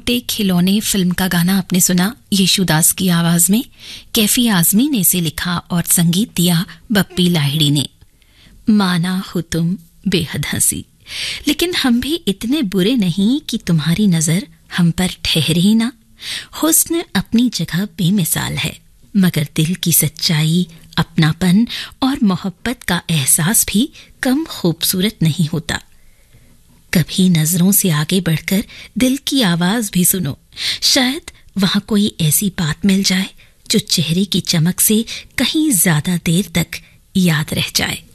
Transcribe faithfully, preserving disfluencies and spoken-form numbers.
मोटे खिलौने फिल्म का गाना आपने सुना येशुदास की आवाज में। कैफी आजमी ने इसे लिखा और संगीत दिया बप्पी लाहिड़ी ने। माना हो तुम बेहद हंसी, लेकिन हम भी इतने बुरे नहीं कि तुम्हारी नजर हम पर ठहरे ही ना। हुस्न अपनी जगह बेमिसाल है, मगर दिल की सच्चाई, अपनापन और मोहब्बत का एहसास भी कम खूबसूरत नहीं होता। कभी नजरों से आगे बढ़कर दिल की आवाज भी सुनो, शायद वहां कोई ऐसी बात मिल जाए जो चेहरे की चमक से कहीं ज्यादा देर तक याद रह जाए।